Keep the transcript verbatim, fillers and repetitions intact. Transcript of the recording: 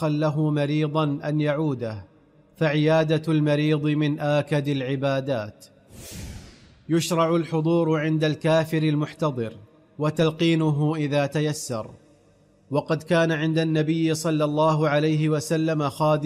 أخا له مريضا أن يعوده، فعيادة المريض من آكد العبادات. يشرع الحضور عند الكافر المحتضر وتلقينه إذا تيسر، وقد كان عند النبي صلى الله عليه وسلم خادم